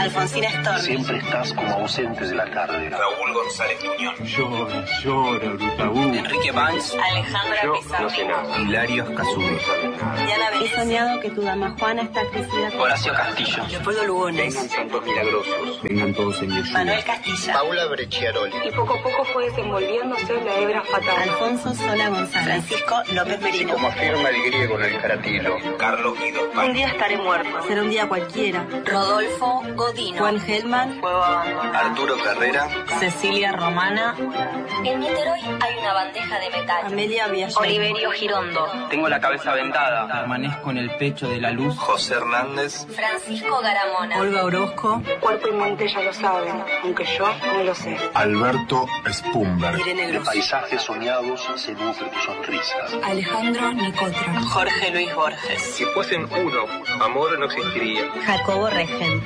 Alfonsina Storni. Siempre estás como ausente de la tarde. Raúl González Tuñón. Llora, Brutaú. Enrique Banks. Alejandra Pizarro. No sé nada. Hilario Escazú. Diana Belén. He soñado que tu dama Juana está crecida. Horacio Castillo. Leopoldo Lugones. Vengan santos milagrosos. Vengan todos en Yeshua. Manuel Castilla. Paula Brecciaroli. Y poco a poco fue desenvolviéndose la hebra fatal. Alfonso Sola González. Francisco López Merino. Como afirma el griego en el caratilo. Carlos Guido. Un día estaré muerto. Será un día cualquiera. Rodolfo Godino. Juan Gelman. Arturo Carrera. Cecilia Romana. En Niterói hay una bandeja de metal. Amelia Villanueva. Oliverio Girondo. Tengo la cabeza vendada. Amanezco en el pecho de la luz. José Hernández. Francisco Garamona. Olga Orozco. Cuerpo y mente ya lo saben, aunque yo no lo sé. Alberto Spumberg. Irene De Luz. paisajes soñados se nutre tu sonrisa. Alejandro Nicotra. Jorge Luis Borges. Si fuesen uno, amor no existiría. Jacobo Regen.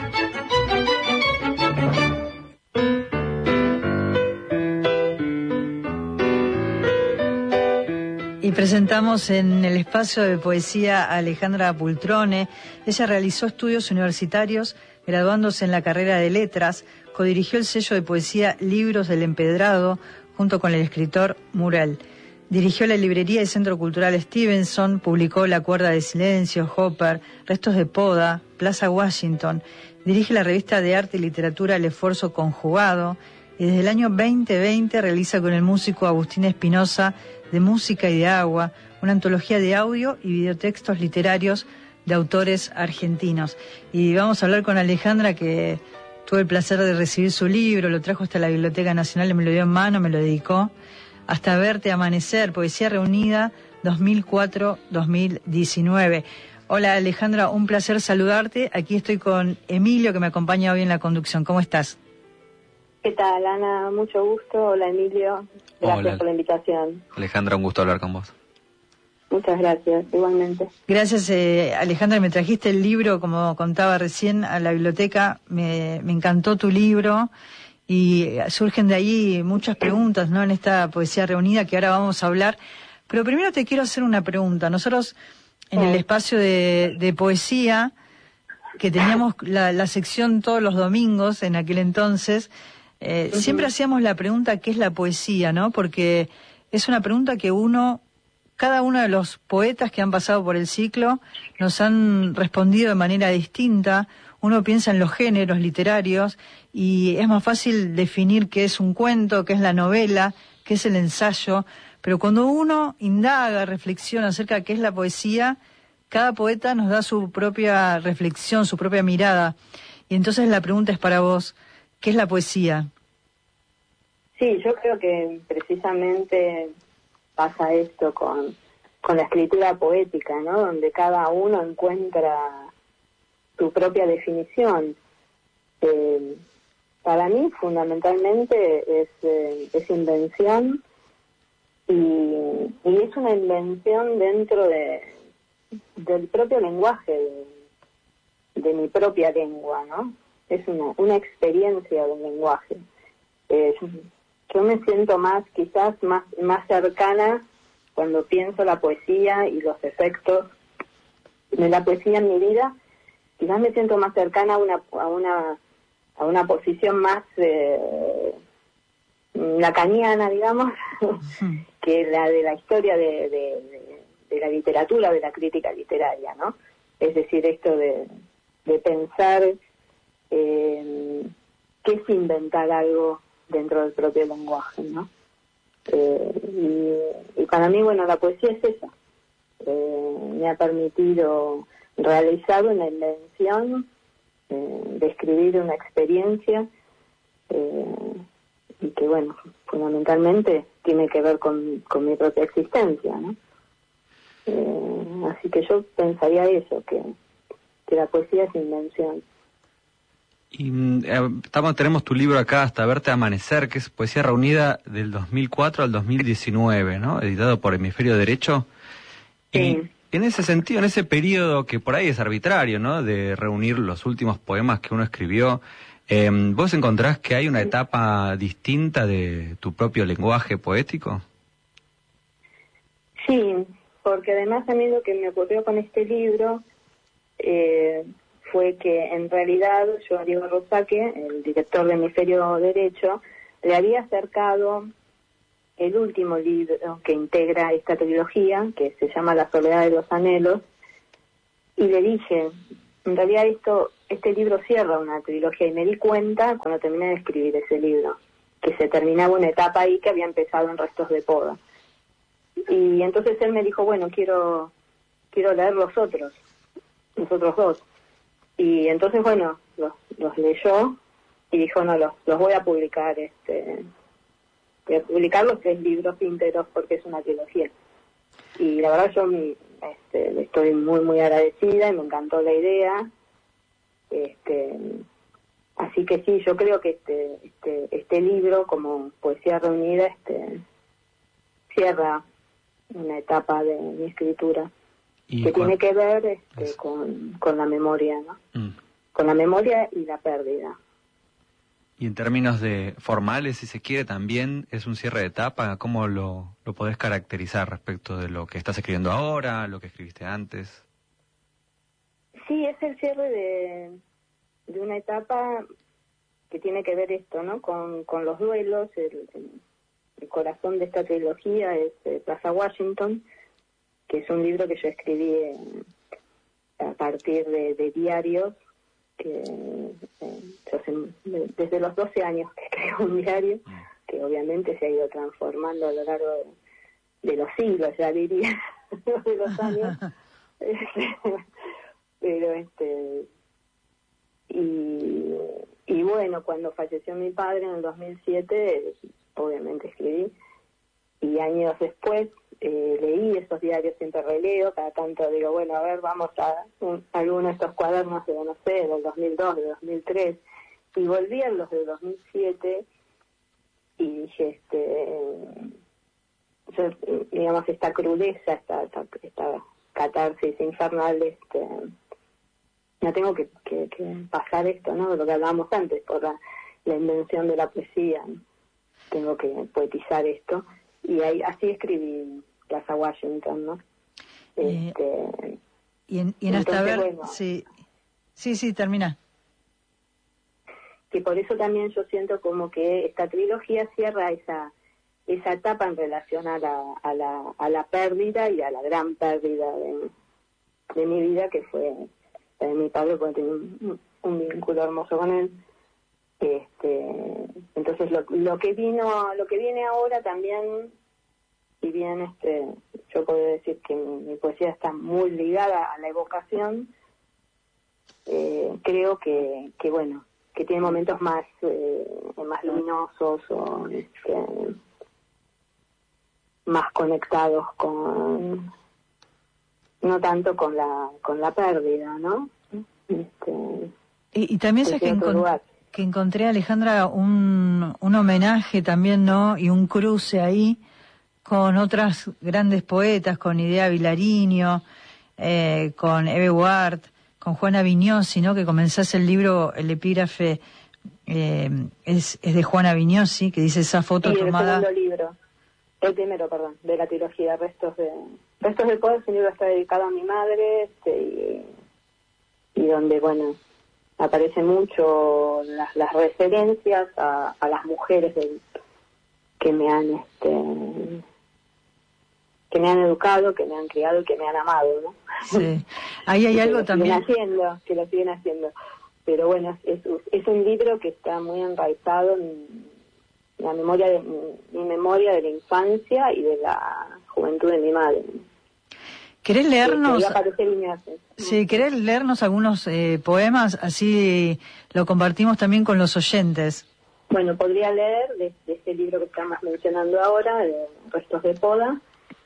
Y presentamos en el espacio de poesía a Alejandra Pultrone. Ella realizó estudios universitarios, graduándose en la carrera de Letras, codirigió el sello de poesía Libros del Empedrado, junto con el escritor Murel. Dirigió la librería y Centro Cultural Stevenson, publicó La Cuerda de Silencio, Hopper, Restos de Poda, Plaza Washington. Dirige la revista de arte y literatura El Esfuerzo Conjugado, y desde el año 2020 realiza con el músico Agustín Espinosa De Música y de Agua, una antología de audio y videotextos literarios de autores argentinos. Y vamos a hablar con Alejandra, que tuve el placer de recibir su libro, lo trajo hasta la Biblioteca Nacional y me lo dio en mano, me lo dedicó. Hasta verte amanecer, Poesía Reunida 2004-2019. Hola Alejandra, un placer saludarte. Aquí estoy con Emilio, que me acompaña hoy en la conducción. ¿Cómo estás? ¿Qué tal, Ana? Mucho gusto. Hola, Emilio. Gracias por la invitación. Alejandra, un gusto hablar con vos. Muchas gracias, igualmente. Gracias, Alejandra. Me trajiste el libro, como contaba recién, a la biblioteca. Me encantó tu libro y surgen de ahí muchas preguntas, ¿no?, en esta poesía reunida que ahora vamos a hablar. Pero primero te quiero hacer una pregunta. Nosotros, en el espacio de poesía, que teníamos la sección todos los domingos en aquel entonces, siempre hacíamos la pregunta ¿qué es la poesía?, ¿no? Porque es una pregunta que cada uno de los poetas que han pasado por el ciclo nos han respondido de manera distinta. Uno piensa en los géneros literarios y es más fácil definir qué es un cuento, qué es la novela, qué es el ensayo, pero cuando uno indaga, reflexiona acerca de qué es la poesía, cada poeta nos da su propia reflexión, su propia mirada. Y entonces la pregunta es para vos, ¿qué es la poesía? Sí, yo creo que precisamente pasa esto con la escritura poética, ¿no? Donde cada uno encuentra su propia definición. Para mí, fundamentalmente, es invención y es una invención dentro del propio lenguaje, de mi propia lengua, ¿no? Es una experiencia del lenguaje. Yo me siento quizás más cercana cuando pienso la poesía y los efectos de la poesía en mi vida. Quizás me siento más cercana a una posición más lacaniana, digamos, que la de la historia de la literatura, de la crítica literaria, ¿no? Es decir, esto de pensar qué es inventar algo dentro del propio lenguaje, ¿no? Y para mí, bueno, la poesía es esa. Me ha permitido realizar una invención, describir una experiencia, y que, bueno, fundamentalmente tiene que ver con mi propia existencia, ¿no? Así que yo pensaría eso, que la poesía es invención. Y tenemos tu libro acá, Hasta verte amanecer, que es poesía reunida del 2004 al 2019, ¿no? Editado por Hemisferio Derecho. Sí. Y en ese sentido, en ese periodo que por ahí es arbitrario, ¿no?, de reunir los últimos poemas que uno escribió, ¿vos encontrás que hay una etapa distinta de tu propio lenguaje poético? Sí, porque además a mí lo que me ocurrió con este libro fue que en realidad yo a Diego Rosaque, el director de Hemisferio Derecho, le había acercado el último libro que integra esta trilogía, que se llama La soledad de los anhelos, y le dije, en realidad este libro cierra una trilogía, y me di cuenta cuando terminé de escribir ese libro, que se terminaba una etapa ahí que había empezado en Restos de Poda. Y entonces él me dijo, bueno, quiero leer los otros dos. Y entonces, bueno, los leyó y dijo, no, los voy a publicar, voy a publicar los 3 libros íntegros porque es una trilogía. Y la verdad yo estoy muy, muy agradecida y me encantó la idea. Así que sí, yo creo que este libro, como poesía reunida, cierra una etapa de mi escritura que tiene que ver con la memoria, ¿no? Con la memoria y la pérdida. Y en términos de formales, si se quiere, también es un cierre de etapa. ¿Cómo lo podés caracterizar respecto de lo que estás escribiendo ahora, lo que escribiste antes? Sí, es el cierre de una etapa que tiene que ver ¿no? Con los duelos. El corazón de esta trilogía es Plaza Washington, que es un libro que yo escribí a partir de diarios, que yo desde los 12 años que escribo un diario, que obviamente se ha ido transformando a lo largo de los siglos, ya diría, de los años. Pero y bueno, cuando falleció mi padre en el 2007, obviamente escribí, y años después leí esos diarios, siempre releo, cada tanto digo, bueno, a ver, vamos a algunos de estos cuadernos de, no sé, del 2002, del 2003, y volví a los del 2007 y dije, digamos, esta crudeza, esta catarsis infernal, no tengo que pasar esto, ¿no? De lo que hablábamos antes, por la invención de la poesía, ¿no? Tengo que poetizar esto, y así escribí Plaza Washington, ¿no? Y en hasta ver, bueno, sí, termina. Que por eso también yo siento como que esta trilogía cierra esa etapa en relación a la pérdida y a la gran pérdida de mi vida, que fue mi padre, porque tenía un vínculo hermoso con él. Entonces lo que viene ahora también, si bien yo puedo decir que mi poesía está muy ligada a la evocación, creo que bueno, que tiene momentos más luminosos o más conectados con, no tanto con la pérdida, ¿no? Y también sé que encontré, Alejandra, un homenaje también, ¿no? Y un cruce ahí con otras grandes poetas, con Idea Vilariño, con Eve Ward, con Juana Vignosi, ¿no? Que comenzás el libro, el epígrafe es de Juana Vignosi, que dice esa foto tomada. El primero, de la trilogía Restos de Poda. Ese libro está dedicado a mi madre, y donde, bueno, aparecen mucho las referencias a las mujeres que me han educado, que me han criado y que me han amado, ¿no? Sí. Ahí hay algo también que lo siguen haciendo. Pero bueno, es un libro que está muy enraizado en la memoria de mi memoria de la infancia y de la juventud de mi madre. ¿Querés leernos? Sí, ¿querés leernos algunos poemas? Así lo compartimos también con los oyentes. Bueno, podría leer de este libro que estamos mencionando ahora, de Restos de Poda,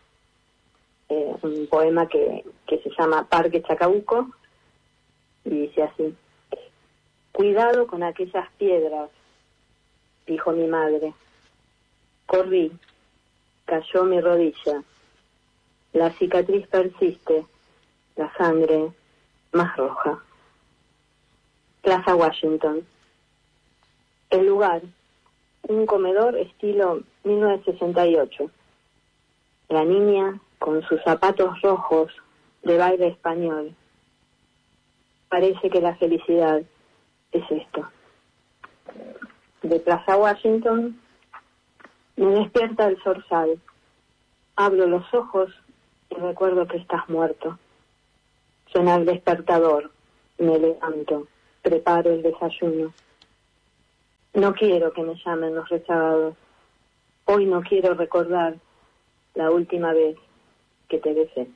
un poema que se llama Parque Chacabuco, y dice así: cuidado con aquellas piedras, dijo mi madre. Corrí, cayó mi rodilla. La cicatriz persiste, la sangre más roja. Plaza Washington. El lugar, un comedor estilo 1968. La niña con sus zapatos rojos de baile español. Parece que la felicidad es esto. De Plaza Washington, me despierta el zorzal. Abro los ojos y recuerdo que estás muerto. Suena el despertador, me levanto, preparo el desayuno. No quiero que me llamen los rezagados. Hoy no quiero recordar la última vez que te besé.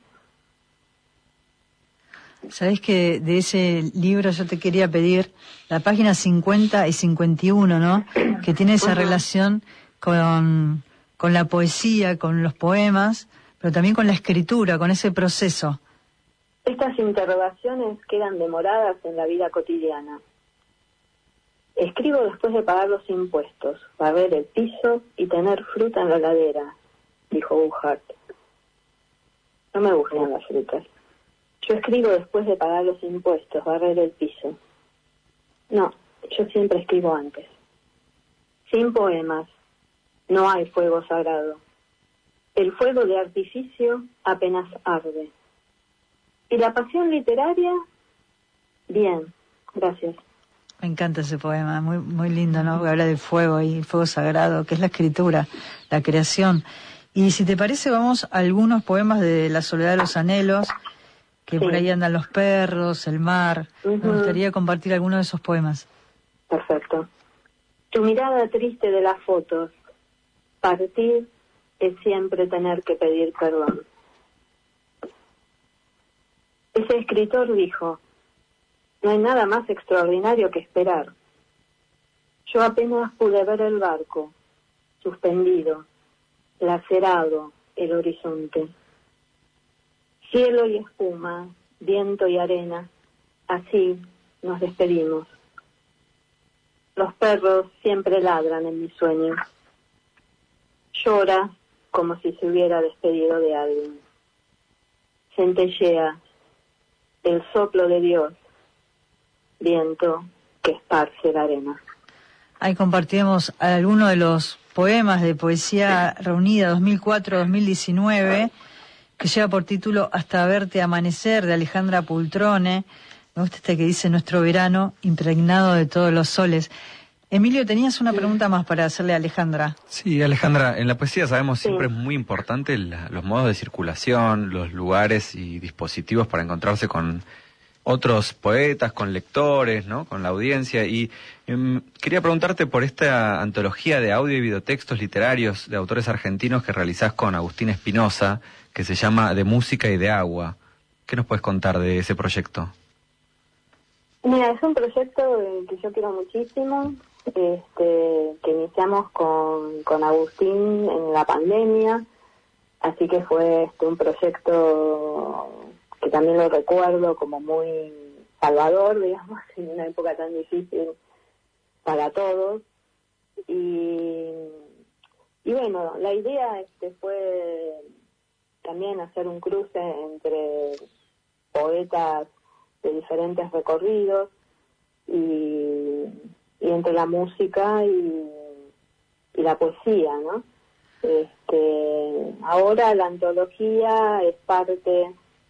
Sabés que de ese libro yo te quería pedir la página 50 y 51, ¿no? Que tiene esa relación con la poesía, con los poemas, pero también con la escritura, con ese proceso. Estas interrogaciones quedan demoradas en la vida cotidiana. Escribo después de pagar los impuestos, barrer el piso y tener fruta en la heladera, dijo Buchart. No me gustan las frutas. Yo escribo después de pagar los impuestos, barrer el piso. No, yo siempre escribo antes. Sin poemas, no hay fuego sagrado. El fuego de artificio apenas arde. ¿Y la pasión literaria? Bien, gracias. Me encanta ese poema, muy muy lindo, ¿no? Porque habla del fuego y el fuego sagrado, que es la escritura, la creación. Y si te parece, vamos a algunos poemas de La soledad de los anhelos, que por ahí andan los perros, el mar. Me gustaría compartir algunos de esos poemas. Perfecto. Tu mirada triste de las fotos. Partir es siempre tener que pedir perdón. Ese escritor dijo, no hay nada más extraordinario que esperar. Yo apenas pude ver el barco, suspendido, lacerado el horizonte. Cielo y espuma, viento y arena, así nos despedimos. Los perros siempre ladran en mis sueños. Llora como si se hubiera despedido de alguien. Centellea el soplo de Dios, viento que esparce la arena. Ahí compartimos algunos de los poemas de Poesía Reunida 2004-2019, que lleva por título Hasta verte amanecer, de Alejandra Pultrone. Me gusta este que dice nuestro verano impregnado de todos los soles. Emilio, tenías una pregunta más para hacerle a Alejandra. Sí, Alejandra, en la poesía sabemos siempre es muy importante los modos de circulación, los lugares y dispositivos para encontrarse con otros poetas, con lectores, ¿no? Con la audiencia. Y quería preguntarte por esta antología de audio y videotextos literarios de autores argentinos que realizás con Agustín Espinosa, que se llama De Música y de Agua. ¿Qué nos puedes contar de ese proyecto? Mira, es un proyecto que yo quiero muchísimo, que iniciamos con Agustín en la pandemia, así que fue un proyecto que también lo recuerdo como muy salvador, digamos, en una época tan difícil para todos. Y bueno, la idea fue también hacer un cruce entre poetas de diferentes recorridos y entre la música y la poesía, ¿no? Ahora la antología es parte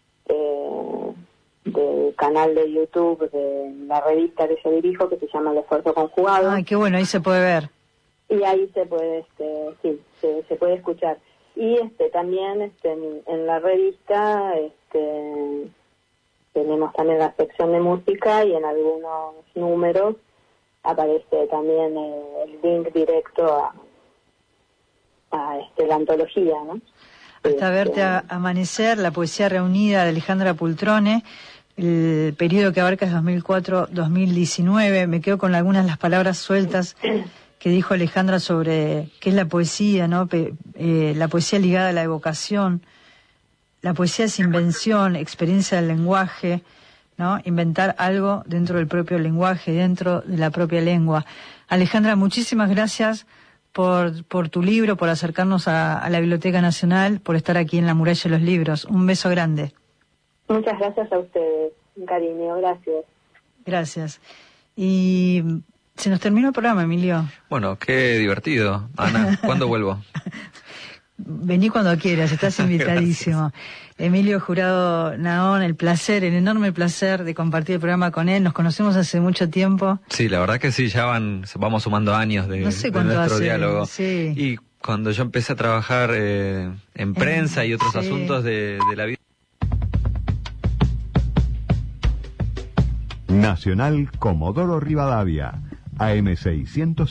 del canal de YouTube de la revista que yo dirijo, que se llama El Esfuerzo Conjugado. Ay, qué bueno, ahí se puede ver. Y ahí se puede, se puede escuchar. Y también en la revista tenemos también la sección de música y en algunos números aparece también el link directo a la antología, ¿no? Hasta verte amanecer, la poesía reunida de Alejandra Pultrone, el periodo que abarca es 2004-2019. Me quedo con algunas de las palabras sueltas que dijo Alejandra sobre qué es la poesía, ¿no? La poesía ligada a la evocación. La poesía es invención, experiencia del lenguaje, ¿no? Inventar algo dentro del propio lenguaje, dentro de la propia lengua. Alejandra, muchísimas gracias por tu libro, por acercarnos a la Biblioteca Nacional, por estar aquí en La Muralla de los Libros. Un beso grande. Muchas gracias a ustedes, un cariño, gracias. Gracias. Y se nos terminó el programa, Emilio. Bueno, qué divertido. Ana, ¿cuándo vuelvo? vení cuando quieras, estás invitadísimo. Emilio Jurado Naón, el enorme placer de compartir el programa con él. Nos conocemos hace mucho tiempo. Sí, la verdad que sí, ya vamos sumando años de, no sé de nuestro hace, diálogo. Sí. Y cuando yo empecé a trabajar en prensa y otros asuntos de la vida. Nacional Comodoro Rivadavia, AM 600.